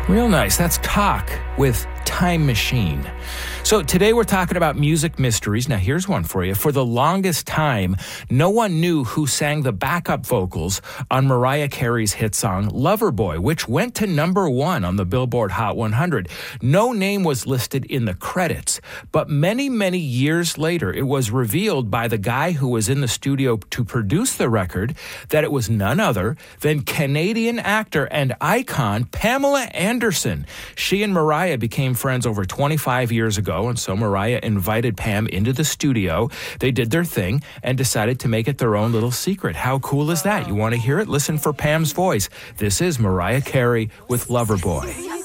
Real nice. That's Talk with Time Machine. So today we're talking about music mysteries. Now here's one for you. For the longest time, no one knew who sang the backup vocals on Mariah Carey's hit song Loverboy, which went to #1 on the Billboard Hot 100. No name was listed in the credits, but many, many years later, it was revealed by the guy who was in the studio to produce the record that it was none other than Canadian actor and icon Pamela Anderson. She and Mariah became friends over 25 years ago, and so Mariah invited Pam into the studio. They did their thing and decided to make it their own little secret. How cool is that? You want to hear it? Listen for Pam's voice. This is Mariah Carey with Loverboy.